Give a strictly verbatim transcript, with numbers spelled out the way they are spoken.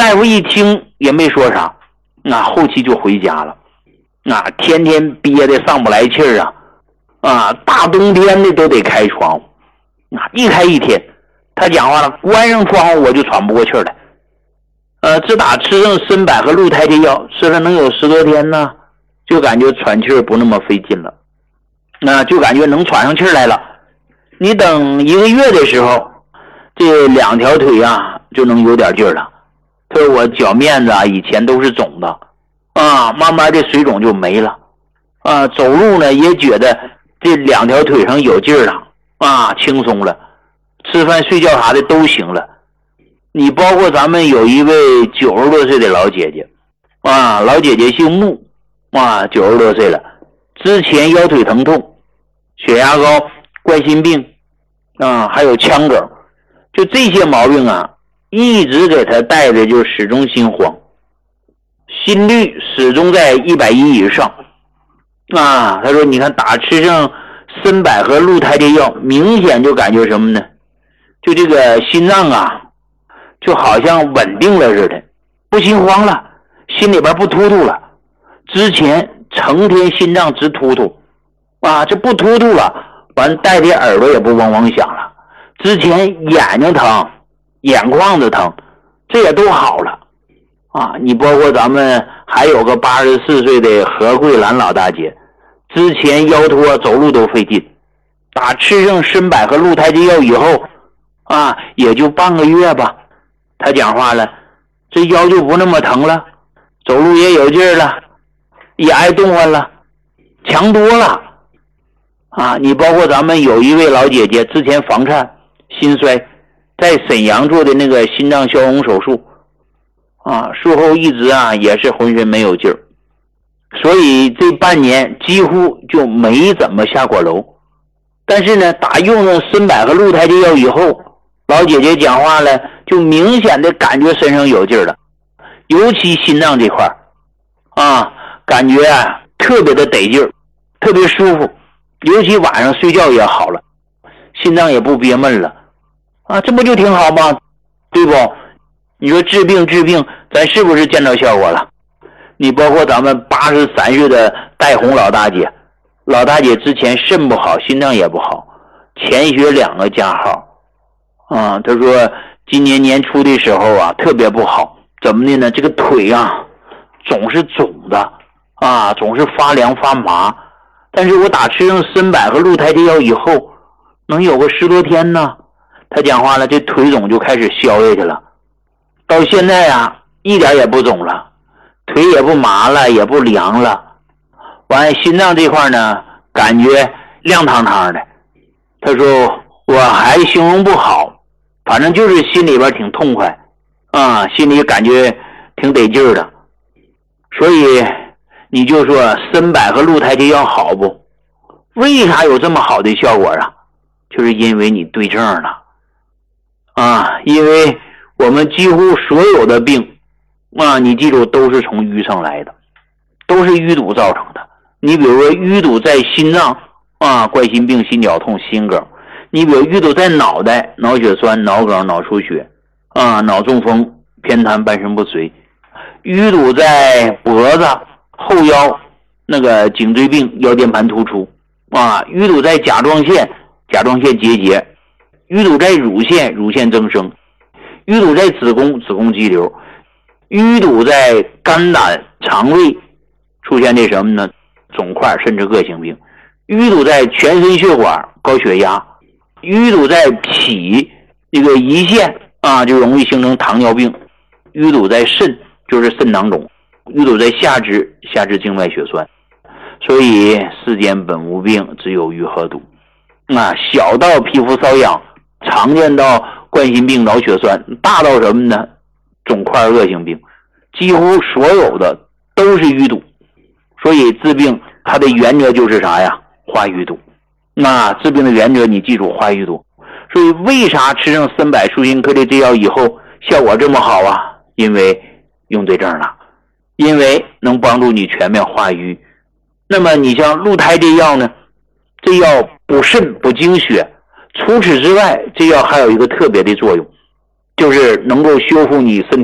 大夫一听也没说啥，那后期就回家了。啊，天天憋得上不来气儿啊，啊，大冬天的都得开窗，啊，一开一天，他讲话了，关上窗户我就喘不过气儿来。呃，自打吃上参柏和鹿胎这药，吃了能有十多天呢，就感觉喘气儿不那么费劲了，那、呃、就感觉能喘上气儿来了。你等一个月的时候，这两条腿啊就能有点劲儿了。他说我脚面子啊以前都是肿的。啊，慢慢的水肿就没了，啊，走路呢也觉得这两条腿上有劲儿了，啊，轻松了，吃饭睡觉啥的都行了。你包括咱们有一位九十多岁的老姐姐，啊，老姐姐姓穆，啊，九十多岁了，之前腰腿疼痛、血压高、冠心病，啊，还有腔梗，就这些毛病啊，一直给她带的就始终心慌。心率始终在一百一以上啊，他说你看打吃上参柏和鹿胎这药，明显就感觉什么呢，就这个心脏啊就好像稳定了似的，不心慌了，心里边不突突了。之前成天心脏直突突啊，这不突突了，完带的耳朵也不嗡嗡响了，之前眼睛疼眼眶子疼，这也都好了啊，你包括咱们还有个八十四岁的何桂兰老大姐，之前腰托走路都费劲，打吃上参柏和鹿胎这药以后啊，也就半个月吧，她讲话了，这腰就不那么疼了，走路也有劲儿了，也爱动换了，强多了啊！你包括咱们有一位老姐姐，之前房颤心衰，在沈阳做的那个心脏消融手术啊，术后一直啊也是浑身没有劲儿，所以这半年几乎就没怎么下过楼。但是呢，打用了参柏和鹿胎这药以后，老姐姐讲话了，就明显的感觉身上有劲儿了，尤其心脏这块啊，感觉啊特别的得劲儿，特别舒服，尤其晚上睡觉也好了，心脏也不憋闷了啊，这不就挺好吗？对不？你说治病治病，咱是不是见到效果了？你包括咱们八十三岁的戴红老大姐，老大姐之前肾不好，心脏也不好，前血两个加号啊。她说今年年初的时候啊，特别不好，怎么的呢？这个腿啊，总是肿的啊，总是发凉发麻。但是我打吃上参柏和鹿胎这药以后，能有个十多天呢，她讲话了，这腿肿就开始消下去了。到现在啊，一点也不肿了，腿也不麻了，也不凉了。完，心脏这块呢，感觉亮堂堂的。他说我还形容不好，反正就是心里边挺痛快啊，心里感觉挺得劲儿的。所以你就说参柏和鹿胎这药好不？为啥有这么好的效果啊？就是因为你对症了啊，因为我们几乎所有的病啊，你记住都是从瘀上来的，都是淤堵造成的。你比如说淤堵在心脏啊，冠心病、心绞痛、心梗；你比如淤堵在脑袋，脑血栓、脑梗、脑出血啊，脑中风、偏瘫、半身不遂；淤堵在脖子、后腰，那个颈椎病、腰间盘突出啊；淤堵在甲状腺，甲状腺结节；淤堵在乳腺，乳腺增生；淤堵在子宫，子宫肌瘤；淤堵在肝胆肠胃，出现这什么呢？肿块甚至恶性病；淤堵在全身血管，高血压；淤堵在脾，这个胰腺啊，就容易形成糖尿病；淤堵在肾，就是肾囊肿；淤堵在下肢，下肢静脉血栓。所以世间本无病，只有淤和堵啊，小到皮肤瘙痒，常见到冠心病、脑血栓，大到什么呢？肿块恶性病，几乎所有的都是淤堵。所以治病它的原则就是啥呀？化淤堵。那治病的原则你记住，化淤堵。所以为啥吃上参柏舒心颗粒这药以后效果这么好啊？因为用对症了，因为能帮助你全面化瘀。那么你像鹿胎这药呢，这药补肾补精血，除此之外，这药还有一个特别的作用，就是能够修复你身体